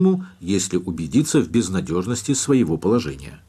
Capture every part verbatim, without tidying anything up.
если убедиться в безнадежности своего положения.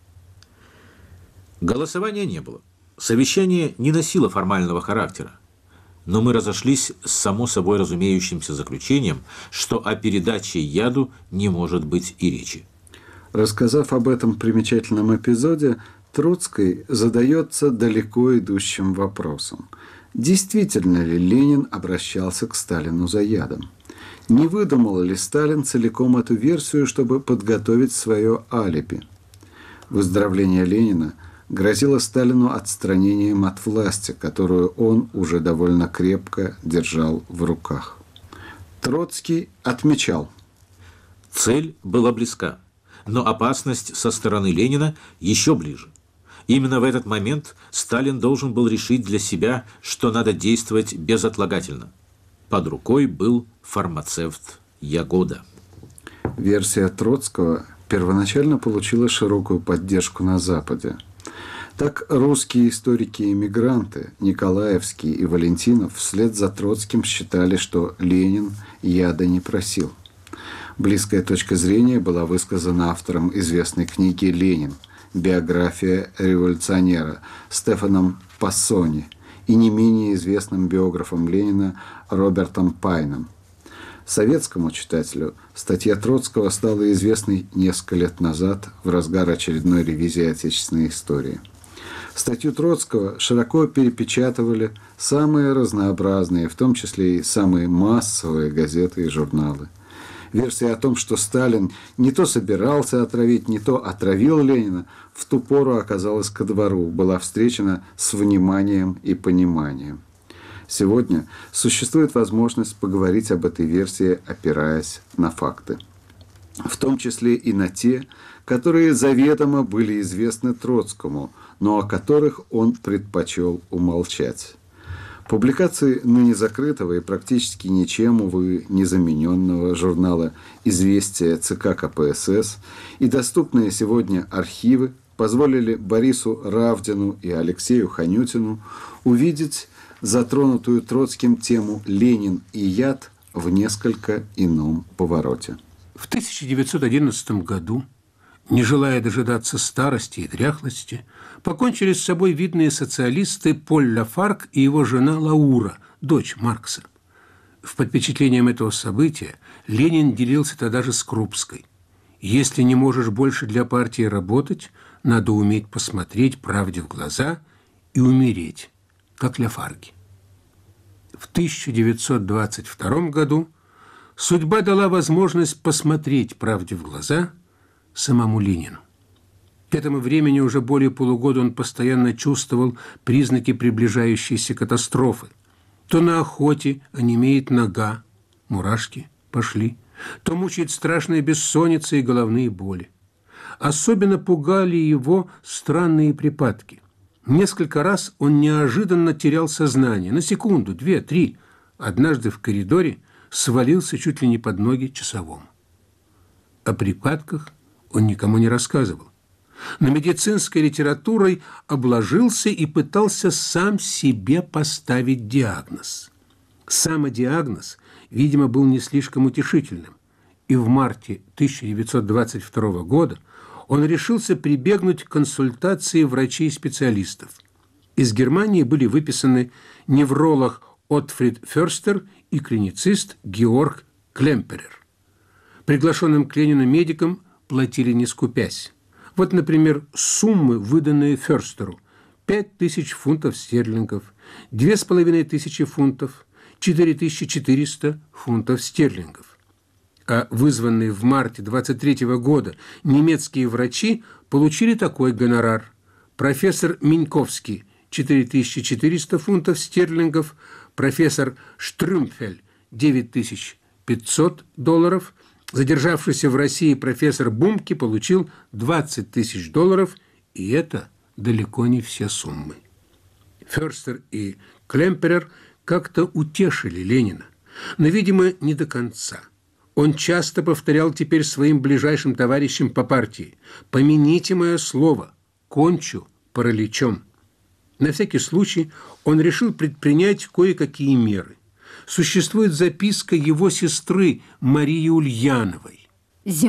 Голосования не было. Совещание не носило формального характера. Но мы разошлись с само собой разумеющимся заключением, что о передаче яду не может быть и речи. Рассказав об этом примечательном эпизоде, Троцкий задается далеко идущим вопросом. Действительно ли Ленин обращался к Сталину за ядом? Не выдумал ли Сталин целиком эту версию, чтобы подготовить свое алиби? Выздоровление Ленина грозило Сталину отстранением от власти, которую он уже довольно крепко держал в руках. Троцкий отмечал: цель была близка, но опасность со стороны Ленина еще ближе. Именно в этот момент Сталин должен был решить для себя, что надо действовать безотлагательно. Под рукой был фармацевт Ягода. Версия Троцкого первоначально получила широкую поддержку на Западе. Так русские историки-эмигранты Николаевский и Валентинов вслед за Троцким считали, что Ленин яда не просил. Близкая точка зрения была высказана автором известной книги «Ленин. Биография революционера» Стефаном Пассони и не менее известным биографом Ленина Робертом Пайном. Советскому читателю статья Троцкого стала известной несколько лет назад в разгар очередной ревизии отечественной истории. Статью Троцкого широко перепечатывали самые разнообразные, в том числе и самые массовые газеты и журналы. Версия о том, что Сталин не то собирался отравить, не то отравил Ленина, в ту пору оказалась ко двору, была встречена с вниманием и пониманием. Сегодня существует возможность поговорить об этой версии, опираясь на факты. В том числе и на те, которые заведомо были известны Троцкому, но о которых он предпочел умолчать. Публикации ныне закрытого и практически ничем, увы, не замененного журнала «Известия» ЦК КПСС и доступные сегодня архивы позволили Борису Равдину и Алексею Ханютину увидеть затронутую Троцким тему «Ленин и яд» в несколько ином повороте. В тысяча девятьсот одиннадцатом году, не желая дожидаться старости и дряхлости, покончили с собой видные социалисты Поль Лафарг и его жена Лаура, дочь Маркса. Под впечатлением этого события Ленин делился тогда же с Крупской. «Если не можешь больше для партии работать, надо уметь посмотреть правде в глаза и умереть, как Лафарги». В тысяча девятьсот двадцать втором году судьба дала возможность посмотреть правде в глаза самому Ленину. К этому времени уже более полугода он постоянно чувствовал признаки приближающейся катастрофы. То на охоте онемеет нога, мурашки пошли, то мучает страшная бессонница и головные боли. Особенно пугали его странные припадки. Несколько раз он неожиданно терял сознание, на секунду, две, три. Однажды в коридоре свалился чуть ли не под ноги часовому. О припадках он никому не рассказывал. Но медицинской литературой обложился и пытался сам себе поставить диагноз. Самодиагноз, видимо, был не слишком утешительным. И в марте тысяча девятьсот двадцать второго года он решился прибегнуть к консультации врачей-специалистов. Из Германии были выписаны невролог Отфрид Ферстер и клиницист Георг Клемперер. Приглашенным к Ленину медикам платили не скупясь. Вот, например, суммы, выданные Ферстеру: пять тысяч фунтов стерлингов, две с половиной тысячи фунтов, четыре тысячи четыреста фунтов стерлингов. А вызванные в марте двадцать третьего года немецкие врачи получили такой гонорар: профессор Миньковский – четыре тысячи четыреста фунтов стерлингов, профессор Штрюмфель – девять тысяч пятьсот долларов, задержавшийся в России профессор Бумке получил двадцать тысяч долларов, и это далеко не все суммы. Ферстер и Клемперер как-то утешили Ленина, но, видимо, не до конца. Он часто повторял теперь своим ближайшим товарищам по партии: «Помяните мое слово, кончу параличом». На всякий случай он решил предпринять кое-какие меры. Существует записка его сестры Марии Ульяновой.